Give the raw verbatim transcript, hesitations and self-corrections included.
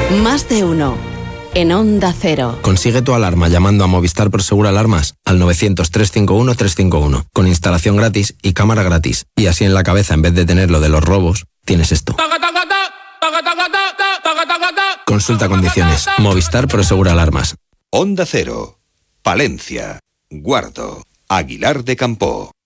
Más de uno. En Onda Cero. Consigue tu alarma llamando a Movistar Prosegur Alarmas al novecientos, trescientos cincuenta y uno, trescientos cincuenta y uno, con instalación gratis y cámara gratis. Y así en la cabeza, en vez de tener lo de los robos, tienes esto. Consulta condiciones. Movistar Prosegur Alarmas. Onda Cero, Palencia, Guardo, Aguilar de Campoo.